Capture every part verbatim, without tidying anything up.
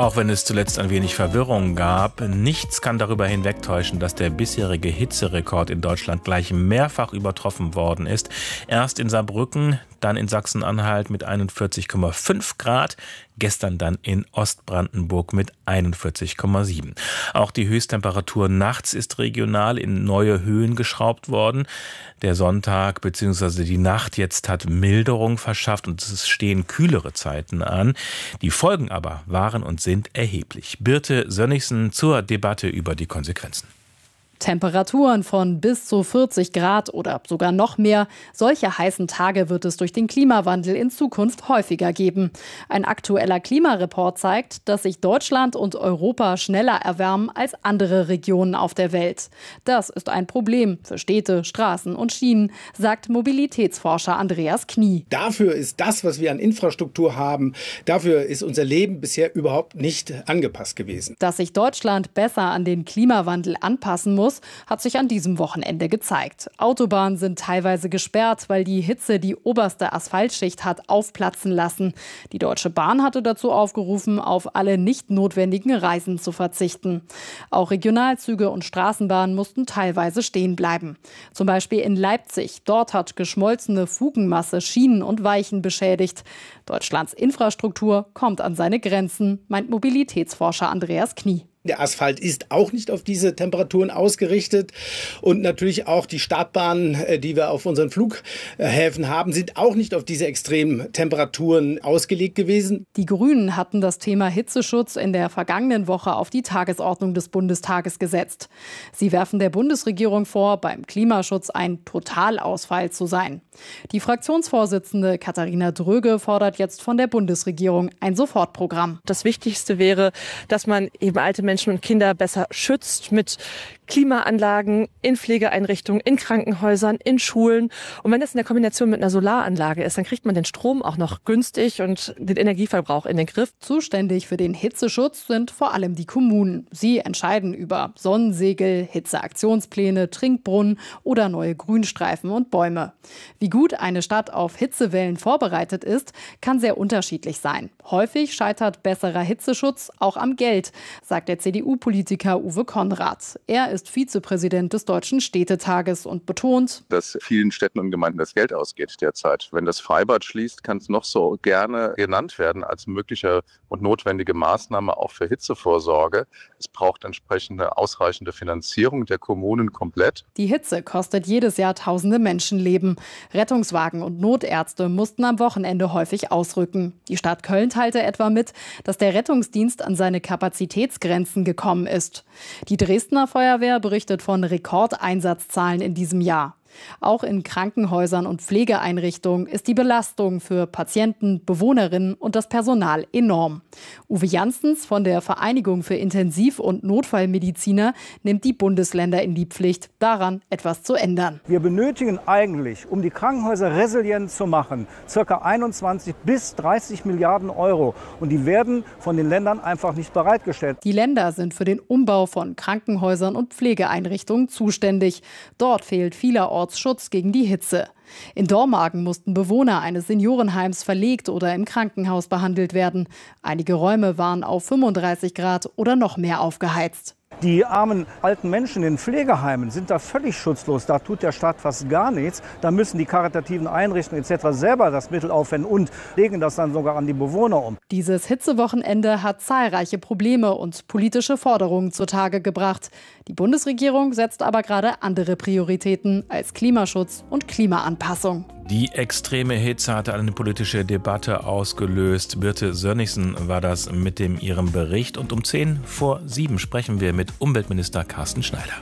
Auch wenn es zuletzt ein wenig Verwirrung gab, nichts kann darüber hinwegtäuschen, dass der bisherige Hitzerekord in Deutschland gleich mehrfach übertroffen worden ist. Erst in Saarbrücken, dann in Sachsen-Anhalt mit einundvierzig Komma fünf Grad, gestern dann in Ostbrandenburg mit einundvierzig Komma sieben. Auch die Höchsttemperatur nachts ist regional in neue Höhen geschraubt worden. Der Sonntag bzw. die Nacht jetzt hat Milderung verschafft und es stehen kühlere Zeiten an. Die Folgen aber waren und sind erheblich. Birte Sönnigsen zur Debatte über die Konsequenzen. Temperaturen von bis zu vierzig Grad oder sogar noch mehr. Solche heißen Tage wird es durch den Klimawandel in Zukunft häufiger geben. Ein aktueller Klimareport zeigt, dass sich Deutschland und Europa schneller erwärmen als andere Regionen auf der Welt. Das ist ein Problem für Städte, Straßen und Schienen, sagt Mobilitätsforscher Andreas Knie. Dafür ist das, was wir an Infrastruktur haben, dafür ist unser Leben bisher überhaupt nicht angepasst gewesen. Dass sich Deutschland besser an den Klimawandel anpassen muss, hat sich an diesem Wochenende gezeigt. Autobahnen sind teilweise gesperrt, weil die Hitze die oberste Asphaltschicht hat aufplatzen lassen. Die Deutsche Bahn hatte dazu aufgerufen, auf alle nicht notwendigen Reisen zu verzichten. Auch Regionalzüge und Straßenbahnen mussten teilweise stehen bleiben. Zum Beispiel in Leipzig. Dort hat geschmolzene Fugenmasse Schienen und Weichen beschädigt. Deutschlands Infrastruktur kommt an seine Grenzen, meint Mobilitätsforscher Andreas Knie. Der Asphalt ist auch nicht auf diese Temperaturen ausgerichtet und natürlich auch die Startbahnen, die wir auf unseren Flughäfen haben, sind auch nicht auf diese extremen Temperaturen ausgelegt gewesen. Die Grünen hatten das Thema Hitzeschutz in der vergangenen Woche auf die Tagesordnung des Bundestages gesetzt. Sie werfen der Bundesregierung vor, beim Klimaschutz ein Totalausfall zu sein. Die Fraktionsvorsitzende Katharina Dröge fordert jetzt von der Bundesregierung ein Sofortprogramm. Das Wichtigste wäre, dass man eben alte Menschen und Kinder besser schützt mit Klimaanlagen in Pflegeeinrichtungen, in Krankenhäusern, in Schulen. Und wenn das in der Kombination mit einer Solaranlage ist, dann kriegt man den Strom auch noch günstig und den Energieverbrauch in den Griff. Zuständig für den Hitzeschutz sind vor allem die Kommunen. Sie entscheiden über Sonnensegel, Hitzeaktionspläne, Trinkbrunnen oder neue Grünstreifen und Bäume. Wie gut eine Stadt auf Hitzewellen vorbereitet ist, kann sehr unterschiedlich sein. Häufig scheitert besserer Hitzeschutz auch am Geld, sagt der C D U-Politiker Uwe Konrad. Er ist Vizepräsident des Deutschen Städtetages und betont, dass vielen Städten und Gemeinden das Geld ausgeht derzeit. Wenn das Freibad schließt, kann es noch so gerne genannt werden als mögliche und notwendige Maßnahme auch für Hitzevorsorge. Es braucht entsprechende ausreichende Finanzierung der Kommunen komplett. Die Hitze kostet jedes Jahr tausende Menschenleben. Rettungswagen und Notärzte mussten am Wochenende häufig ausrücken. Die Stadt Köln teilte etwa mit, dass der Rettungsdienst an seine Kapazitätsgrenzen gekommen ist. Die Dresdner Feuerwehr berichtet von Rekordeinsatzzahlen in diesem Jahr. Auch in Krankenhäusern und Pflegeeinrichtungen ist die Belastung für Patienten, Bewohnerinnen und das Personal enorm. Uwe Janssens von der Vereinigung für Intensiv- und Notfallmediziner nimmt die Bundesländer in die Pflicht, daran etwas zu ändern. Wir benötigen eigentlich, um die Krankenhäuser resilient zu machen, ca. einundzwanzig bis dreißig Milliarden Euro. Und die werden von den Ländern einfach nicht bereitgestellt. Die Länder sind für den Umbau von Krankenhäusern und Pflegeeinrichtungen zuständig. Dort fehlt vielerorts Schutz gegen die Hitze. In Dormagen mussten Bewohner eines Seniorenheims verlegt oder im Krankenhaus behandelt werden. Einige Räume waren auf fünfunddreißig Grad oder noch mehr aufgeheizt. Die armen alten Menschen in Pflegeheimen sind da völlig schutzlos. Da tut der Staat fast gar nichts. Da müssen die karitativen Einrichtungen et cetera selber das Mittel aufwenden und legen das dann sogar an die Bewohner um. Dieses Hitzewochenende hat zahlreiche Probleme und politische Forderungen zutage gebracht. Die Bundesregierung setzt aber gerade andere Prioritäten als Klimaschutz und Klimaanpassung. Die extreme Hitze hatte eine politische Debatte ausgelöst. Birte Sönnigsen war das mit dem ihrem Bericht. Und um zehn vor sieben sprechen wir mit Umweltminister Carsten Schneider.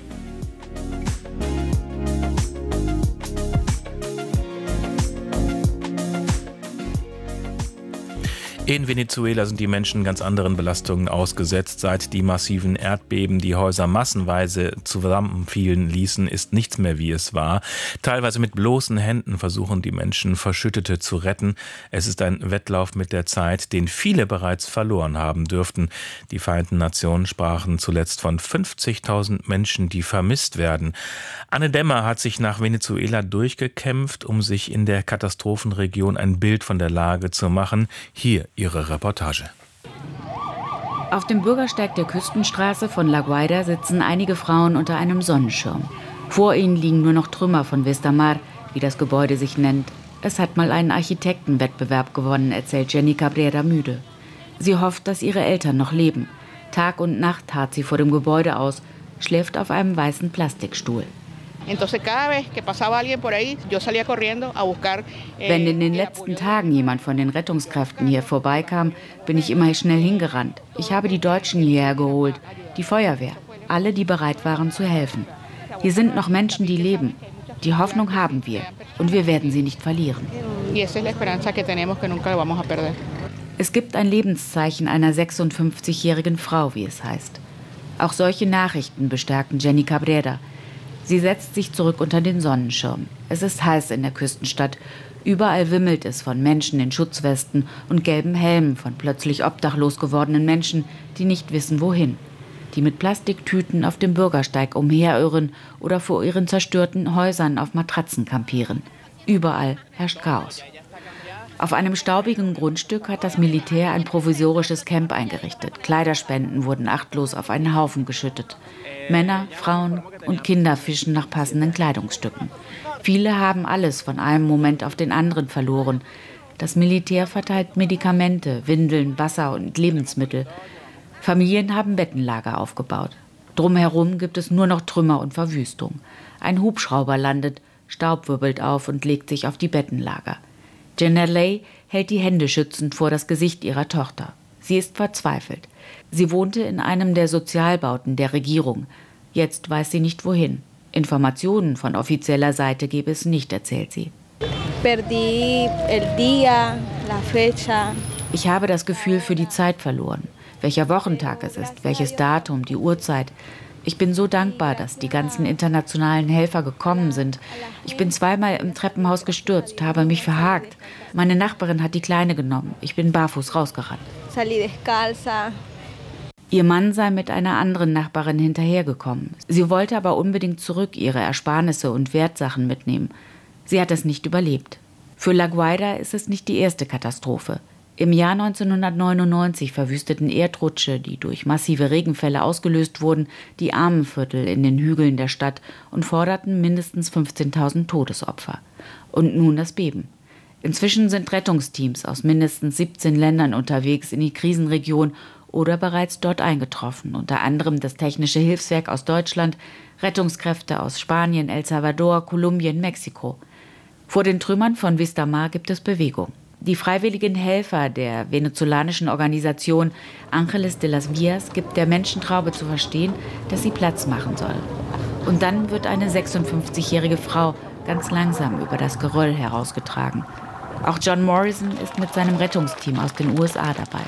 In Venezuela sind die Menschen ganz anderen Belastungen ausgesetzt. Seit die massiven Erdbeben die Häuser massenweise zusammenfielen ließen, ist nichts mehr, wie es war. Teilweise mit bloßen Händen versuchen die Menschen, Verschüttete zu retten. Es ist ein Wettlauf mit der Zeit, den viele bereits verloren haben dürften. Die Vereinten Nationen sprachen zuletzt von fünfzigtausend Menschen, die vermisst werden. Anne Dämmer hat sich nach Venezuela durchgekämpft, um sich in der Katastrophenregion ein Bild von der Lage zu machen. Hier ihre Reportage. Auf dem Bürgersteig der Küstenstraße von La Guaira sitzen einige Frauen unter einem Sonnenschirm. Vor ihnen liegen nur noch Trümmer von Vista Mar, wie das Gebäude sich nennt. Es hat mal einen Architektenwettbewerb gewonnen, erzählt Jenny Cabrera müde. Sie hofft, dass ihre Eltern noch leben. Tag und Nacht harrt sie vor dem Gebäude aus, schläft auf einem weißen Plastikstuhl. Wenn in den letzten Tagen jemand von den Rettungskräften hier vorbeikam, bin ich immer schnell hingerannt. Ich habe die Deutschen hierher geholt, die Feuerwehr, alle, die bereit waren zu helfen. Hier sind noch Menschen, die leben. Die Hoffnung haben wir und wir werden sie nicht verlieren. Es gibt ein Lebenszeichen einer sechsundfünfzigjährigen Frau, wie es heißt. Auch solche Nachrichten bestärken Jenny Cabrera. Sie setzt sich zurück unter den Sonnenschirm. Es ist heiß in der Küstenstadt. Überall wimmelt es von Menschen in Schutzwesten und gelben Helmen, von plötzlich obdachlos gewordenen Menschen, die nicht wissen, wohin. Die mit Plastiktüten auf dem Bürgersteig umherirren oder vor ihren zerstörten Häusern auf Matratzen kampieren. Überall herrscht Chaos. Auf einem staubigen Grundstück hat das Militär ein provisorisches Camp eingerichtet. Kleiderspenden wurden achtlos auf einen Haufen geschüttet. Männer, Frauen und Kinder fischen nach passenden Kleidungsstücken. Viele haben alles von einem Moment auf den anderen verloren. Das Militär verteilt Medikamente, Windeln, Wasser und Lebensmittel. Familien haben Bettenlager aufgebaut. Drumherum gibt es nur noch Trümmer und Verwüstung. Ein Hubschrauber landet, Staub wirbelt auf und legt sich auf die Bettenlager. Janelle hält die Hände schützend vor das Gesicht ihrer Tochter. Sie ist verzweifelt. Sie wohnte in einem der Sozialbauten der Regierung. Jetzt weiß sie nicht wohin. Informationen von offizieller Seite gebe es nicht, erzählt sie. Ich habe das Gefühl für die Zeit verloren. Welcher Wochentag es ist, welches Datum, die Uhrzeit. Ich bin so dankbar, dass die ganzen internationalen Helfer gekommen sind. Ich bin zweimal im Treppenhaus gestürzt, habe mich verhakt. Meine Nachbarin hat die Kleine genommen. Ich bin barfuß rausgerannt. Ihr Mann sei mit einer anderen Nachbarin hinterhergekommen. Sie wollte aber unbedingt zurück ihre Ersparnisse und Wertsachen mitnehmen. Sie hat es nicht überlebt. Für La Guaira ist es nicht die erste Katastrophe. Im Jahr neunzehnhundertneunundneunzig verwüsteten Erdrutsche, die durch massive Regenfälle ausgelöst wurden, die Armenviertel in den Hügeln der Stadt und forderten mindestens fünfzehntausend Todesopfer. Und nun das Beben. Inzwischen sind Rettungsteams aus mindestens siebzehn Ländern unterwegs in die Krisenregion oder bereits dort eingetroffen, unter anderem das Technische Hilfswerk aus Deutschland, Rettungskräfte aus Spanien, El Salvador, Kolumbien, Mexiko. Vor den Trümmern von Vista Mar gibt es Bewegung. Die freiwilligen Helfer der venezolanischen Organisation Ángeles de las Vías gibt der Menschentraube zu verstehen, dass sie Platz machen soll. Und dann wird eine sechsundfünfzigjährige Frau ganz langsam über das Geröll herausgetragen. Auch John Morrison ist mit seinem Rettungsteam aus den U S A dabei.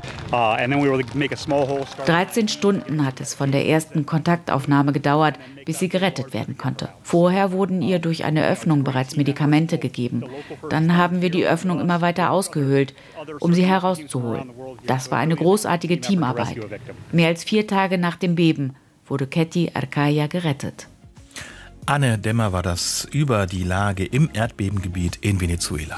dreizehn Stunden hat es von der ersten Kontaktaufnahme gedauert, bis sie gerettet werden konnte. Vorher wurden ihr durch eine Öffnung bereits Medikamente gegeben. Dann haben wir die Öffnung immer weiter ausgehöhlt, um sie herauszuholen. Das war eine großartige Teamarbeit. Mehr als vier Tage nach dem Beben wurde Ketty Arcaya gerettet. Anne Dämmer war das über die Lage im Erdbebengebiet in Venezuela.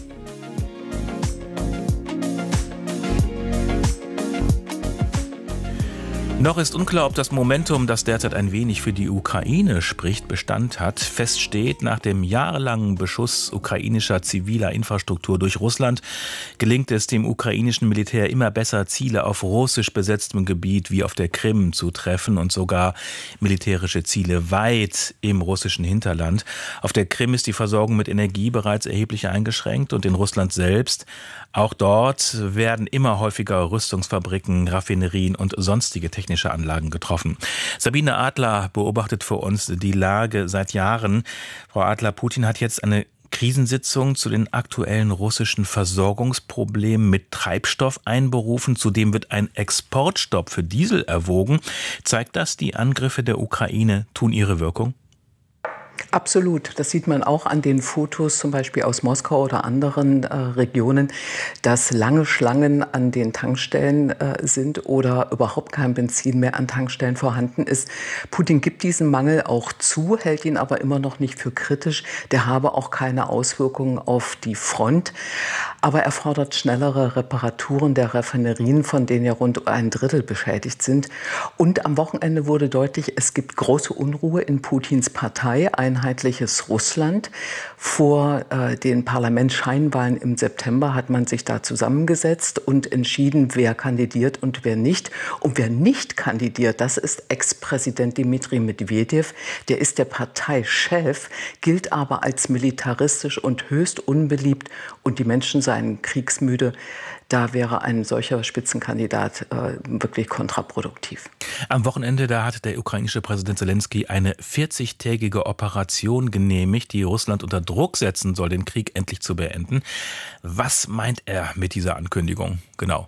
Noch ist unklar, ob das Momentum, das derzeit ein wenig für die Ukraine spricht, Bestand hat. Fest steht, nach dem jahrelangen Beschuss ukrainischer ziviler Infrastruktur durch Russland gelingt es dem ukrainischen Militär immer besser, Ziele auf russisch besetztem Gebiet wie auf der Krim zu treffen und sogar militärische Ziele weit im russischen Hinterland. Auf der Krim ist die Versorgung mit Energie bereits erheblich eingeschränkt und in Russland selbst. Auch dort werden immer häufiger Rüstungsfabriken, Raffinerien und sonstige technische Anlagen getroffen. Sabine Adler beobachtet für uns die Lage seit Jahren. Frau Adler, Putin hat jetzt eine Krisensitzung zu den aktuellen russischen Versorgungsproblemen mit Treibstoff einberufen. Zudem wird ein Exportstopp für Diesel erwogen. Zeigt das, die Angriffe der Ukraine tun ihre Wirkung? Absolut. Das sieht man auch an den Fotos, zum Beispiel aus Moskau oder anderen äh, Regionen, dass lange Schlangen an den Tankstellen äh, sind oder überhaupt kein Benzin mehr an Tankstellen vorhanden ist. Putin gibt diesen Mangel auch zu, hält ihn aber immer noch nicht für kritisch. Der habe auch keine Auswirkungen auf die Front. Aber er fordert schnellere Reparaturen der Raffinerien, von denen ja rund ein Drittel beschädigt sind. Und am Wochenende wurde deutlich, es gibt große Unruhe in Putins Partei, Einheitliches Russland. Vor äh, den Parlamentsscheinwahlen im September hat man sich da zusammengesetzt und entschieden, wer kandidiert und wer nicht. Und wer nicht kandidiert, das ist Ex-Präsident Dmitri Medvedev. Der ist der Parteichef, gilt aber als militaristisch und höchst unbeliebt. Und die Menschen seien kriegsmüde. Da wäre ein solcher Spitzenkandidat äh, wirklich kontraproduktiv. Am Wochenende, da hat der ukrainische Präsident Selenskyj eine vierzigtägige Operation genehmigt, die Russland unter Druck setzen soll, den Krieg endlich zu beenden. Was meint er mit dieser Ankündigung genau?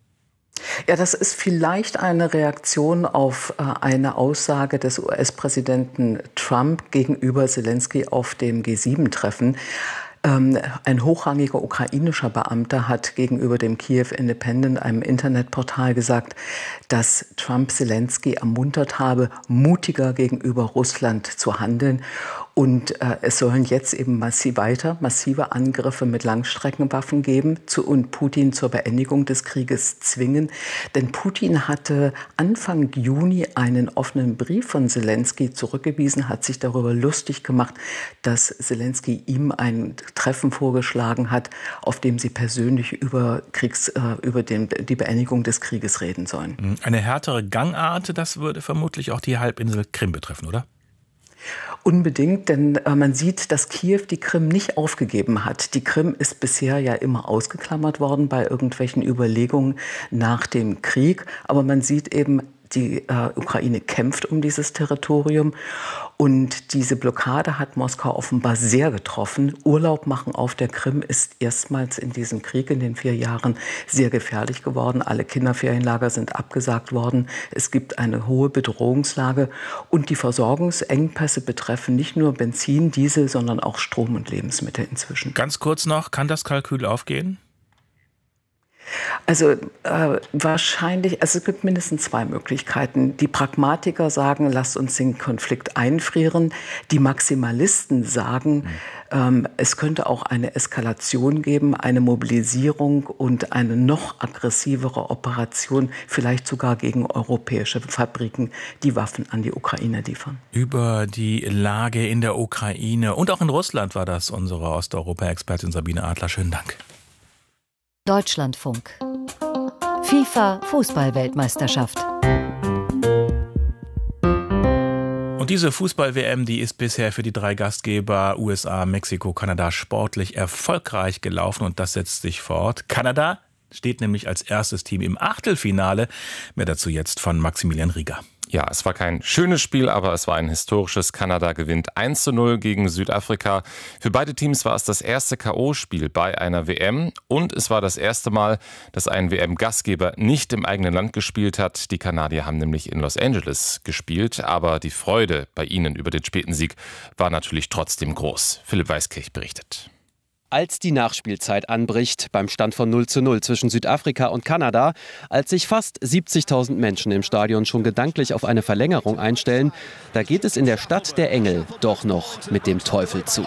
Ja, das ist vielleicht eine Reaktion auf äh, eine Aussage des U S-Präsidenten Trump gegenüber Selenskyj auf dem G sieben Treffen. Ähm, ein hochrangiger ukrainischer Beamter hat gegenüber dem Kiew Independent, einem Internetportal, gesagt, dass Trump Selenskyj ermuntert habe, mutiger gegenüber Russland zu handeln. Und äh, es sollen jetzt eben massiv weiter massive Angriffe mit Langstreckenwaffen geben zu, und Putin zur Beendigung des Krieges zwingen. Denn Putin hatte Anfang Juni einen offenen Brief von Selenskyj zurückgewiesen, hat sich darüber lustig gemacht, dass Selenskyj ihm ein Treffen vorgeschlagen hat, auf dem sie persönlich über, Kriegs, äh, über den, die Beendigung des Krieges reden sollen. Eine härtere Gangart, das würde vermutlich auch die Halbinsel Krim betreffen, oder? Unbedingt, denn äh, man sieht, dass Kiew die Krim nicht aufgegeben hat. Die Krim ist bisher ja immer ausgeklammert worden bei irgendwelchen Überlegungen nach dem Krieg. Aber man sieht eben, die äh, Ukraine kämpft um dieses Territorium. Und diese Blockade hat Moskau offenbar sehr getroffen. Urlaub machen auf der Krim ist erstmals in diesem Krieg in den vier Jahren sehr gefährlich geworden. Alle Kinderferienlager sind abgesagt worden. Es gibt eine hohe Bedrohungslage. Und die Versorgungsengpässe betreffen nicht nur Benzin, Diesel, sondern auch Strom und Lebensmittel inzwischen. Ganz kurz noch, kann das Kalkül aufgehen? Also äh, wahrscheinlich, also es gibt mindestens zwei Möglichkeiten. Die Pragmatiker sagen, lasst uns den Konflikt einfrieren. Die Maximalisten sagen, mhm. ähm, es könnte auch eine Eskalation geben, eine Mobilisierung und eine noch aggressivere Operation, vielleicht sogar gegen europäische Fabriken, die Waffen an die Ukraine liefern. Über die Lage in der Ukraine und auch in Russland war das unsere Osteuropa-Expertin Sabine Adler. Schönen Dank. Deutschlandfunk. FIFA-Fußball-Weltmeisterschaft. Und diese Fußball-W M, die ist bisher für die drei Gastgeber U S A, Mexiko, Kanada sportlich erfolgreich gelaufen und das setzt sich fort. Kanada steht nämlich als erstes Team im Achtelfinale. Mehr dazu jetzt von Maximilian Rieger. Ja, es war kein schönes Spiel, aber es war ein historisches. Kanada gewinnt eins zu null gegen Südafrika. Für beide Teams war es das erste K O-Spiel bei einer W M und es war das erste Mal, dass ein W M-Gastgeber nicht im eigenen Land gespielt hat. Die Kanadier haben nämlich in Los Angeles gespielt, aber die Freude bei ihnen über den späten Sieg war natürlich trotzdem groß. Philipp Weiskirch berichtet. Als die Nachspielzeit anbricht, beim Stand von null zu null zwischen Südafrika und Kanada, als sich fast siebzigtausend Menschen im Stadion schon gedanklich auf eine Verlängerung einstellen, da geht es in der Stadt der Engel doch noch mit dem Teufel zu.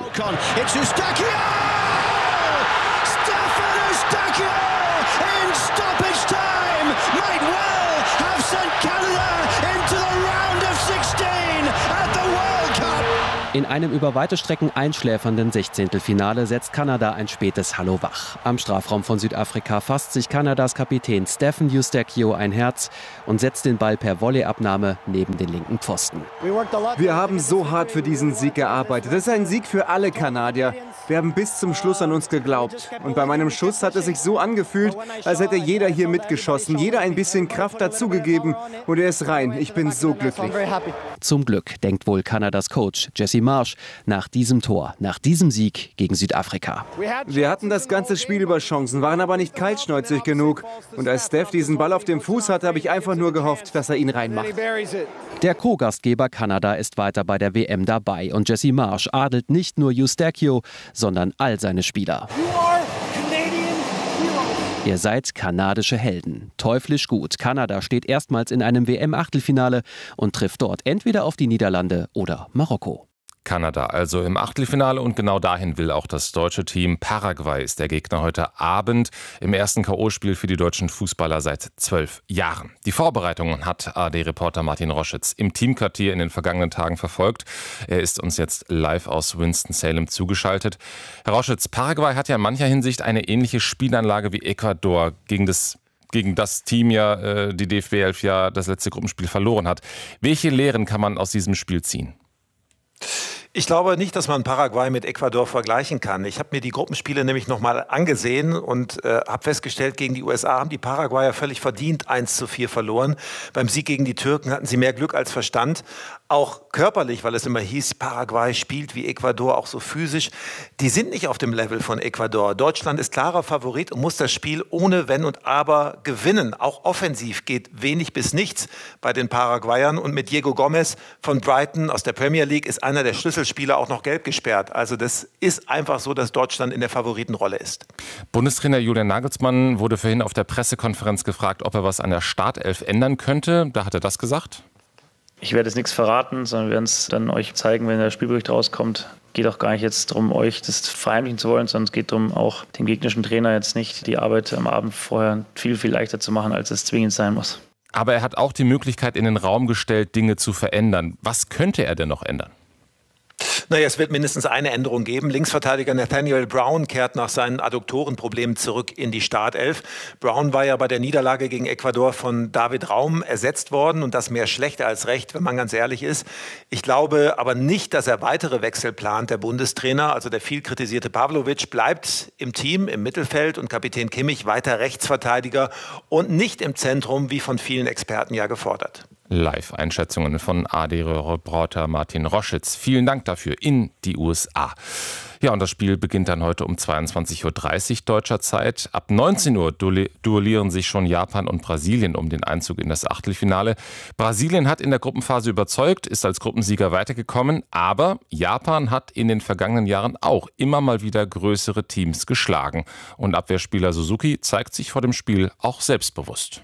In einem über weite Strecken einschläfernden Sechzehntelfinale setzt Kanada ein spätes Hallo wach. Am Strafraum von Südafrika fasst sich Kanadas Kapitän Stephen Eustáquio ein Herz und setzt den Ball per Volleyabnahme neben den linken Pfosten. Wir haben so hart für diesen Sieg gearbeitet. Das ist ein Sieg für alle Kanadier. Wir haben bis zum Schluss an uns geglaubt. Und bei meinem Schuss hat es sich so angefühlt, als hätte jeder hier mitgeschossen, jeder ein bisschen Kraft dazugegeben. Und er ist rein. Ich bin so glücklich. Zum Glück, denkt wohl Kanadas Coach Jesse Marsch nach diesem Tor, nach diesem Sieg gegen Südafrika. Wir hatten das ganze Spiel über Chancen, waren aber nicht kaltschnäuzig genug. Und als Steph diesen Ball auf dem Fuß hatte, habe ich einfach nur gehofft, dass er ihn reinmacht. Der Co-Gastgeber Kanada ist weiter bei der W M dabei und Jesse Marsch adelt nicht nur Eustáquio, sondern all seine Spieler. Ihr seid kanadische Helden. Teuflisch gut. Kanada steht erstmals in einem W M-Achtelfinale und trifft dort entweder auf die Niederlande oder Marokko. Kanada also im Achtelfinale und genau dahin will auch das deutsche Team. Paraguay ist der Gegner heute Abend im ersten K O-Spiel für die deutschen Fußballer seit zwölf Jahren. Die Vorbereitungen hat A R D-Reporter Martin Roschitz im Teamquartier in den vergangenen Tagen verfolgt. Er ist uns jetzt live aus Winston-Salem zugeschaltet. Herr Roschitz, Paraguay hat ja in mancher Hinsicht eine ähnliche Spielanlage wie Ecuador, gegen das gegen das Team ja äh, die D F B elf ja das letzte Gruppenspiel verloren hat. Welche Lehren kann man aus diesem Spiel ziehen? Ich glaube nicht, dass man Paraguay mit Ecuador vergleichen kann. Ich habe mir die Gruppenspiele nämlich nochmal angesehen und äh, habe festgestellt, gegen die U S A haben die Paraguayer völlig verdient eins zu vier verloren. Beim Sieg gegen die Türken hatten sie mehr Glück als Verstand. Auch körperlich, weil es immer hieß, Paraguay spielt wie Ecuador, auch so physisch. Die sind nicht auf dem Level von Ecuador. Deutschland ist klarer Favorit und muss das Spiel ohne Wenn und Aber gewinnen. Auch offensiv geht wenig bis nichts bei den Paraguayern. Und mit Diego Gomez von Brighton aus der Premier League ist einer der Schlüsselspieler auch noch gelb gesperrt. Also das ist einfach so, dass Deutschland in der Favoritenrolle ist. Bundestrainer Julian Nagelsmann wurde vorhin auf der Pressekonferenz gefragt, ob er was an der Startelf ändern könnte. Da hat er das gesagt. Ich werde jetzt nichts verraten, sondern wir werden es dann euch zeigen, wenn der Spielbericht rauskommt. Geht auch gar nicht jetzt darum, euch das verheimlichen zu wollen, sondern es geht darum, auch dem gegnerischen Trainer jetzt nicht die Arbeit am Abend vorher viel, viel leichter zu machen, als es zwingend sein muss. Aber er hat auch die Möglichkeit in den Raum gestellt, Dinge zu verändern. Was könnte er denn noch ändern? Naja, es wird mindestens eine Änderung geben. Linksverteidiger Nathaniel Brown kehrt nach seinen Adduktorenproblemen zurück in die Startelf. Brown war ja bei der Niederlage gegen Ecuador von David Raum ersetzt worden und das mehr schlechter als recht, wenn man ganz ehrlich ist. Ich glaube aber nicht, dass er weitere Wechsel plant, der Bundestrainer. Also der viel kritisierte Pavlovic bleibt im Team, im Mittelfeld und Kapitän Kimmich weiter Rechtsverteidiger und nicht im Zentrum, wie von vielen Experten ja gefordert. Live-Einschätzungen von A R D-Reporter Martin Roschitz. Vielen Dank dafür in die U S A. Ja, und das Spiel beginnt dann heute um zweiundzwanzig Uhr dreißig deutscher Zeit. Ab neunzehn Uhr duellieren sich schon Japan und Brasilien um den Einzug in das Achtelfinale. Brasilien hat in der Gruppenphase überzeugt, ist als Gruppensieger weitergekommen, aber Japan hat in den vergangenen Jahren auch immer mal wieder größere Teams geschlagen. Und Abwehrspieler Suzuki zeigt sich vor dem Spiel auch selbstbewusst.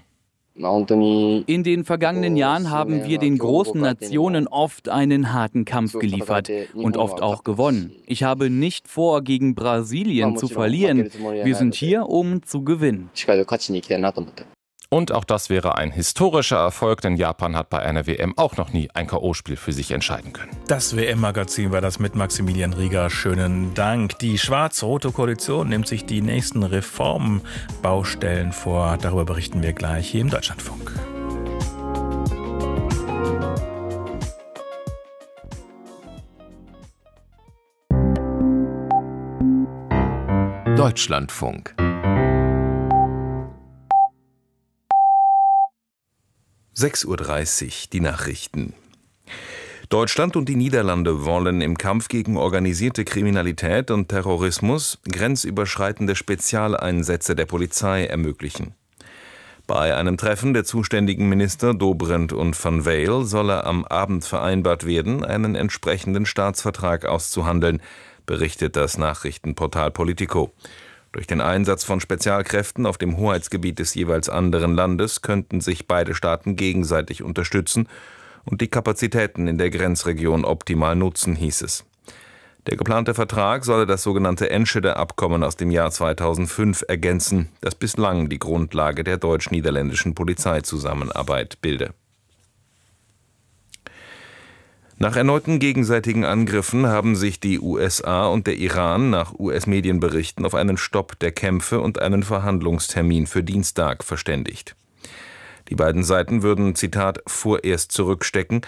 In den vergangenen Jahren haben wir den großen Nationen oft einen harten Kampf geliefert und oft auch gewonnen. Ich habe nicht vor, gegen Brasilien zu verlieren. Wir sind hier, um zu gewinnen. Und auch das wäre ein historischer Erfolg, denn Japan hat bei einer W M auch noch nie ein K O-Spiel für sich entscheiden können. Das W M-Magazin war das mit Maximilian Rieger. Schönen Dank. Die schwarz-rote Koalition nimmt sich die nächsten Reformbaustellen vor. Darüber berichten wir gleich hier im Deutschlandfunk. Deutschlandfunk. sechs Uhr dreißig, die Nachrichten. Deutschland und die Niederlande wollen im Kampf gegen organisierte Kriminalität und Terrorismus grenzüberschreitende Spezialeinsätze der Polizei ermöglichen. Bei einem Treffen der zuständigen Minister Dobrindt und Van Wijl solle am Abend vereinbart werden, einen entsprechenden Staatsvertrag auszuhandeln, berichtet das Nachrichtenportal Politico. Durch den Einsatz von Spezialkräften auf dem Hoheitsgebiet des jeweils anderen Landes könnten sich beide Staaten gegenseitig unterstützen und die Kapazitäten in der Grenzregion optimal nutzen, hieß es. Der geplante Vertrag solle das sogenannte Enschede-Abkommen aus dem Jahr zweitausendfünf ergänzen, das bislang die Grundlage der deutsch-niederländischen Polizeizusammenarbeit bilde. Nach erneuten gegenseitigen Angriffen haben sich die U S A und der Iran nach U S-Medienberichten auf einen Stopp der Kämpfe und einen Verhandlungstermin für Dienstag verständigt. Die beiden Seiten würden, Zitat, vorerst zurückstecken